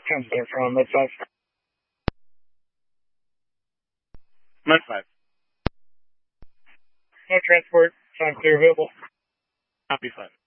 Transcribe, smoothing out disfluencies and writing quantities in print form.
Transmitting from Med 5. Med 5. No transport. Time clear available. Copy 5.